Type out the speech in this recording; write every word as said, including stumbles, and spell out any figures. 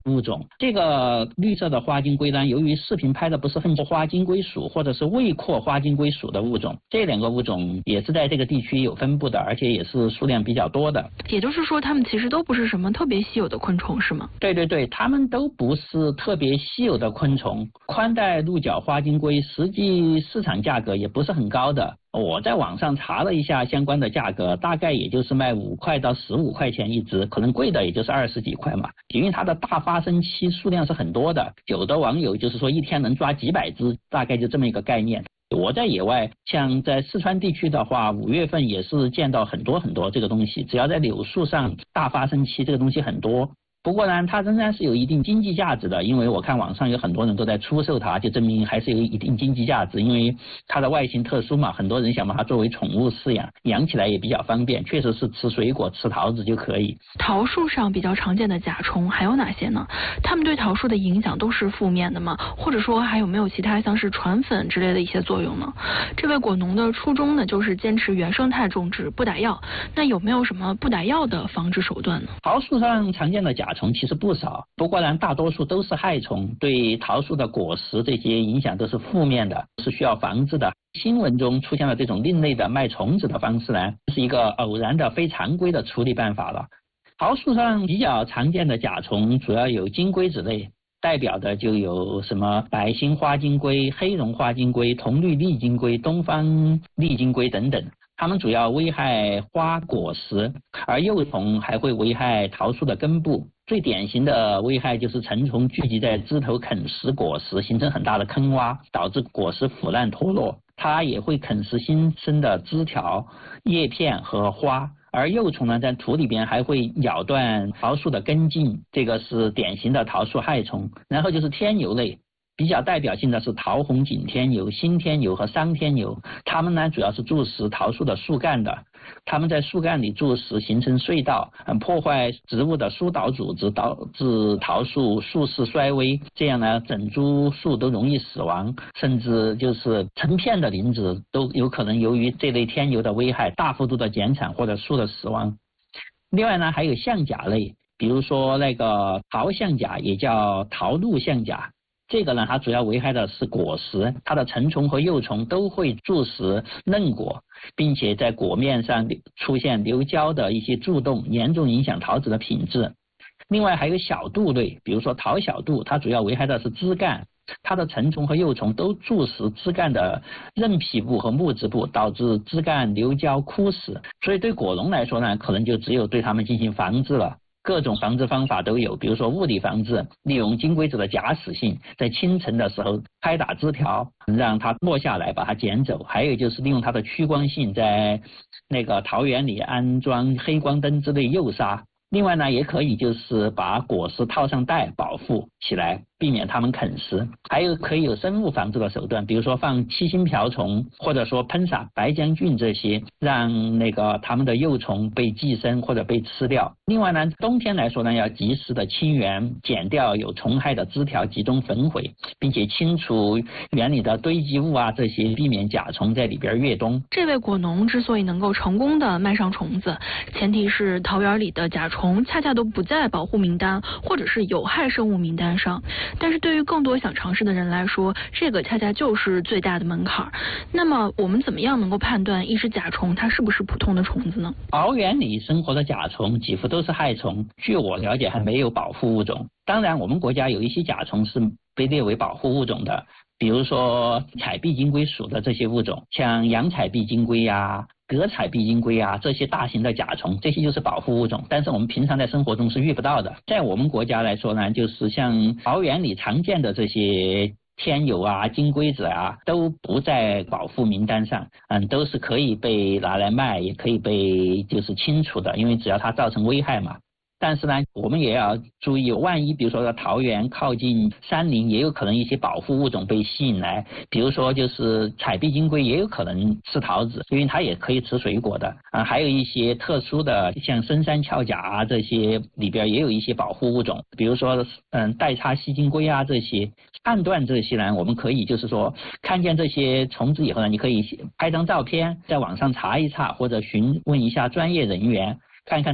物种。这个绿色的花金龟呢，由于视频拍的不是很多花金龟属或者是未扩花金龟属的物种，这两个物种也是在这个地区有分布的，而且也是数量比较多的。 也就是说，它们其实都不是什么特别稀有的昆虫，是吗？ 对对对，它们都不是特别稀有的昆虫。宽带鹿角花金龟实际市场价格也不是很高的。我在网上查了一下相关的价格，大概也就是卖五块到十五块钱一只，可能贵的也就是二十几块嘛。因为它的大发生期数量是很多的，有的网友就是说一天能抓几百只，大概就这么一个概念。我在野外，像在四川地区的话，五月份也是见到很多很多这个东西，只要在柳树上大发生期，这个东西很多。不过呢，它仍然是有一定经济价值的，因为我看网上有很多人都在出售它，就证明还是有一定经济价值。因为它的外形特殊嘛，很多人想把它作为宠物饲养，养起来也比较方便，确实是吃水果、吃桃子就可以。 桃树上比较常见的甲虫还有哪些呢？它们对桃树的影响都是负面的吗？或者说还有没有其他像是传粉之类的一些作用呢？这位果农的初衷呢，就是坚持原生态种植，不打药。那有没有什么不打药的防治手段呢？ 桃树上常见的甲虫其实不少，不过呢，大多数都是害虫，对桃树的果实这些影响都是负面的，是需要防治的。新闻中出现了这种另类的卖虫子的方式呢，是一个偶然的非常规的处理办法了。桃树上比较常见的甲虫主要有金龟子类，代表的就有什么白星花金龟、黑绒花金龟、铜绿丽金龟、东方丽金龟等等。它们主要危害花果实，而幼虫还会危害桃树的根部。最典型的危害就是成虫聚集在枝头啃食果实，形成很大的坑洼，导致果实腐烂脱落。它也会啃食新生的枝条、叶片和花。而幼虫呢，在土里边还会咬断桃树的根茎，这个是典型的桃树害虫。然后就是天牛类。比较代表性的是桃红景天牛、新天牛和桑天牛，它们呢主要是蛀食桃树的树干的，它们在树干里蛀食，形成隧道，破坏植物的疏导组织，导致桃树树势衰微，这样呢整株树都容易死亡，甚至就是成片的林子都有可能由于这类天牛的危害大幅度的减产或者树的死亡。另外呢还有象甲类，比如说那个桃象甲，也叫桃鹿象甲。这个呢，它主要危害的是果实，它的成虫和幼虫都会蛀食嫩果，并且在果面上出现流胶的一些蛀洞，严重影响桃子的品质。另外还有小杜类，比如说桃小杜，它主要危害的是枝干，它的成虫和幼虫都蛀食枝干的韧皮部和木质部，导致枝干流胶枯死。所以对果农来说呢，可能就只有对它们进行防治了。各种防治方法都有，比如说物理防治，利用金龟子的假死性，在清晨的时候拍打枝条，让它落下来，把它捡走。还有就是利用它的趋光性，在那个桃园里安装黑光灯之类诱杀。另外呢，也可以就是把果实套上袋保护起来，避免它们啃食。还有可以有生物防治的手段，比如说放七星瓢虫，或者说喷洒白浆菌这些，让那个它们的幼虫被寄生或者被吃掉。另外呢，冬天来说呢，要及时的清园，剪掉有虫害的枝条，集中焚毁，并且清除园里的堆积物啊这些，避免甲虫在里边越冬。 这位果农之所以能够成功的卖上虫子，前提是桃园里的甲虫恰恰都不在保护名单或者是有害生物名单上。但是对于更多想尝试的人来说，这个恰恰就是最大的门槛。那么我们怎么样能够判断一只甲虫它是不是普通的虫子呢？ 桃园里生活的甲虫几乎都是害虫，据我了解还没有保护物种。当然我们国家有一些甲虫是被列为保护物种的，比如说彩壁金龟属的这些物种，像洋彩壁金龟呀、革彩壁金龟啊，这些大型的甲虫，这些就是保护物种，但是我们平常在生活中是遇不到的。在我们国家来说呢，就是像桃园里常见的这些天牛啊、金龟子啊，都不在保护名单上，嗯，都是可以被拿来卖，也可以被就是清除的，因为只要它造成危害嘛。但是呢，我们也要注意，万一比如说在桃园靠近山林，也有可能一些保护物种被吸引来，比如说就是彩壁金龟也有可能吃桃子，因为它也可以吃水果的啊。还有一些特殊的，像深山鞘甲啊这些里边也有一些保护物种，比如说嗯带叉细金龟啊这些。判断这些呢，我们可以就是说看见这些虫子以后呢，你可以拍张照片，在网上查一查，或者询问一下专业人员，看看